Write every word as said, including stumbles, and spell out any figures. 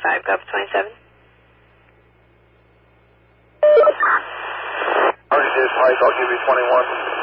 twenty-five, Golf twenty-seven. R G J Pike, I'll give you twenty-one.